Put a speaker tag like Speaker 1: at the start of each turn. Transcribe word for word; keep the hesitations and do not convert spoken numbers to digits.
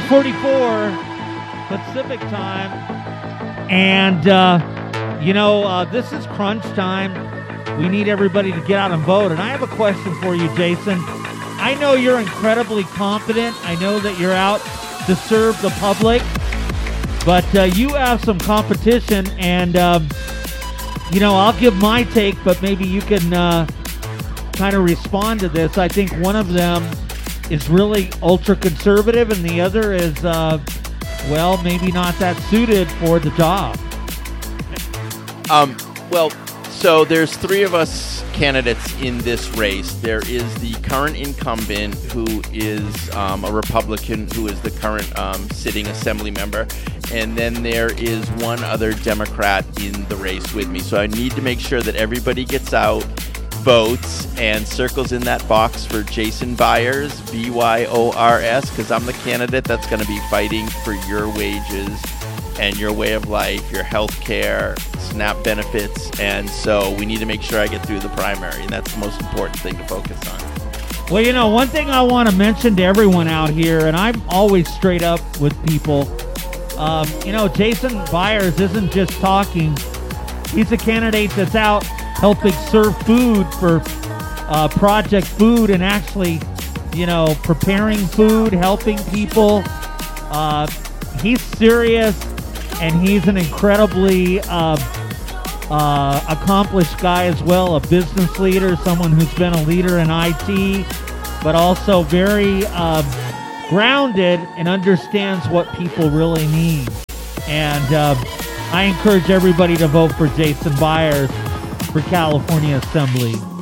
Speaker 1: forty-four Pacific time. And, uh, you know, uh, this is crunch time. We need everybody to get out and vote. And I have a question for you, Jason. I know you're incredibly confident. I know that you're out to serve the public. But uh, you have some competition. And, um, you know, I'll give my take, but maybe you can uh, kind of respond to this. I think one of them is really ultra-conservative, and the other is, uh, well, maybe not that suited for the job.
Speaker 2: Um, well, so there's three of us candidates in this race. There is the current incumbent, who is um, a Republican, who is the current um, sitting assembly member. And then there is one other Democrat in the race with me. So I need to make sure that everybody gets out, votes, and circles in that box for Jason Byers, B Y O R S, because I'm the candidate that's going to be fighting for your wages and your way of life, your health care, SNAP benefits. And so we need to make sure I get through the primary, and that's the most important thing to focus on.
Speaker 1: Well, you know, one thing I want to mention to everyone out here, and I'm always straight up with people, um, you know, Jason Byers isn't just talking. He's a candidate that's out helping serve food for uh, Project Food, and actually, you know, preparing food, helping people. Uh, he's serious, and he's an incredibly uh, uh, accomplished guy as well, a business leader, someone who's been a leader in I T, but also very uh, grounded and understands what people really need. And uh, I encourage everybody to vote for Jason Byers for California Assembly.